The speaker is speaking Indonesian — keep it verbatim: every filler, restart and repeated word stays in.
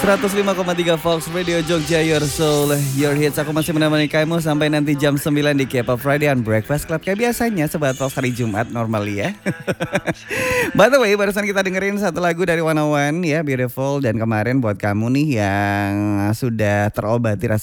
seratus lima koma tiga Fox Radio Jogja, Your Soul, Your Hits. Aku masih menemani kamu sampai nanti jam sembilan di K-pop Friday on Breakfast Club. Kayak biasanya Sobat Fox hari Jumat normal ya. By the way, barusan kita dengerin satu lagu dari One Oh One ya, Beautiful. Dan kemarin buat kamu nih yang sudah terobati rasa